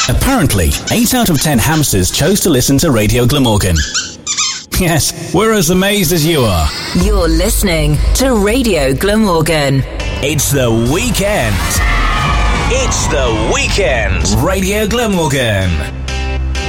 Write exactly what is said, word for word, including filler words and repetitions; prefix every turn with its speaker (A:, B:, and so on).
A: Apparently, eight out of ten hamsters chose to listen to Radio Glamorgan. Yes, we're as amazed as you are.
B: You're listening to Radio Glamorgan.
A: It's the weekend. It's the weekend. Radio Glamorgan.